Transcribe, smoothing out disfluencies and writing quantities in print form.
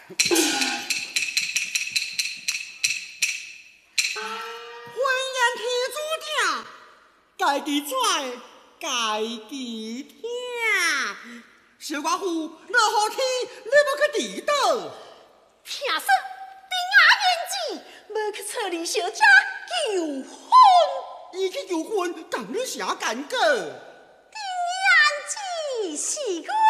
天注定，家己拽，家己听。小寡妇，落雨天，你要去地倒？ 听说丁阿言子要去找李小姐求婚， 伊去求婚，同你啥感觉？ 丁言子是我。